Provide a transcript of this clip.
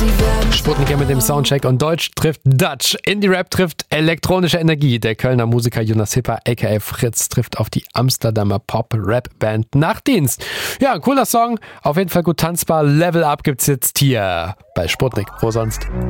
Sputnik mit dem Soundcheck und Deutsch trifft Dutch. Indie-Rap trifft elektronische Energie. Der Kölner Musiker Jonas Hipper aka Fritz trifft auf die Amsterdamer Pop-Rap-Band Nachtdienst. Ja, ein cooler Song, auf jeden Fall gut tanzbar. Level Up gibt's jetzt hier bei Sputnik. Wo sonst?